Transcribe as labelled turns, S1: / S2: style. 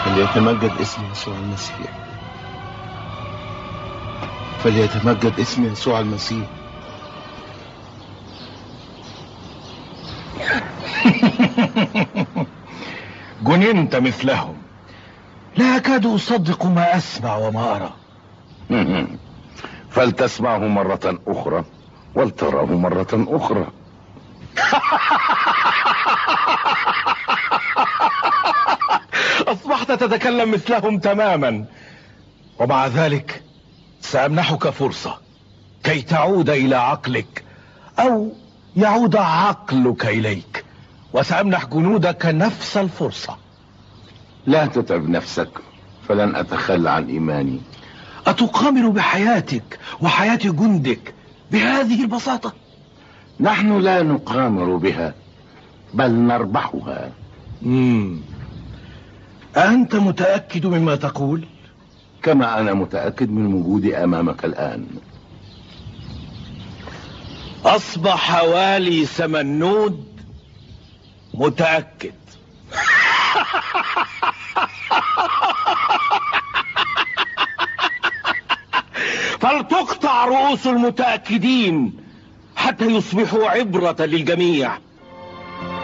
S1: فليتمجد اسم يسوع المسيح، فليتمجد اسم يسوع المسيح.
S2: جننت مثلهم، لا أكاد أصدق ما أسمع وما أرى.
S3: فلتسمعه مرة أخرى ولتراه مرة أخرى.
S2: أصبحت تتكلم مثلهم تماما، ومع ذلك سأمنحك فرصة كي تعود إلى عقلك أو يعود عقلك إليك، وسأمنح جنودك نفس الفرصة.
S3: لا تتعب نفسك، فلن أتخلى عن إيماني.
S2: أتقامر بحياتك وحياة جندك بهذه البساطة؟
S3: نحن لا نقامر بها، بل نربحها.
S2: أنت متأكد مما تقول؟
S3: كما أنا متأكد من وجودي أمامك الآن.
S2: أصبح والي سمنود متأكد. فلتقطع رؤوس المتأكدين حتى يصبحوا عبرة للجميع.